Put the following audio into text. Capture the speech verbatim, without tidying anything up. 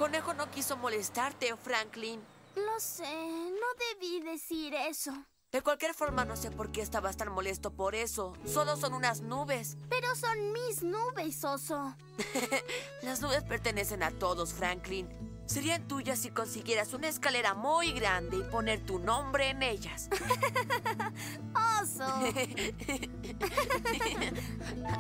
conejo no quiso molestarte, Franklin. Lo sé, no debí decir eso. De cualquier forma, no sé por qué estabas tan molesto por eso. Solo son unas nubes. Pero son mis nubes, oso. Las nubes pertenecen a todos, Franklin. Serían tuyas si consiguieras una escalera muy grande y poner tu nombre en ellas. Oso.